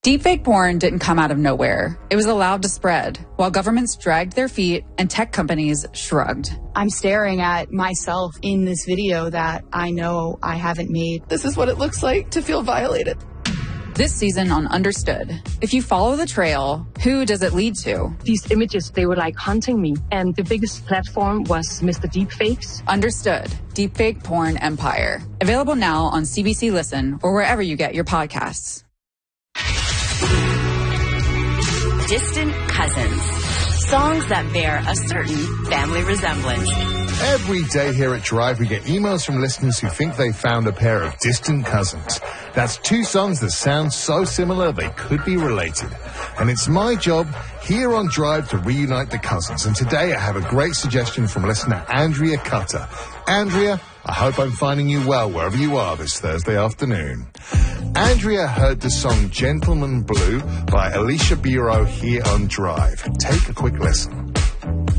Deepfake porn didn't come out of nowhere. It was allowed to spread, while governments dragged their feet and tech companies shrugged. I'm staring at myself in this video that I know I haven't made. This is what it looks like to feel violated. This season on Understood, if you follow the trail, who does it lead to? These images, they were like hunting me. And the biggest platform was Mr. Deepfakes. Understood, Deepfake Porn Empire. Available now on CBC Listen or wherever you get your podcasts. Distant Cousins. Songs that bear a certain family resemblance. Every day here at Drive, we get emails from listeners who think they found a pair of distant cousins. That's two songs that sound so similar they could be related. And it's my job here on Drive to reunite the cousins. And today I have a great suggestion from listener Andrea Cutter. Andrea, I hope I'm finding you well wherever you are this Thursday afternoon. Andrea heard the song Gentleman Blue by Alicia Biro here on Drive. Take a quick listen.